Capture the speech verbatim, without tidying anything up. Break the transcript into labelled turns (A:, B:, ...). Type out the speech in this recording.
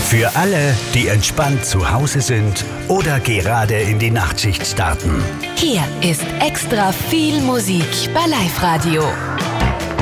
A: Für alle, die entspannt zu Hause sind oder gerade in die Nachtschicht starten.
B: Hier ist extra viel Musik bei Live Radio.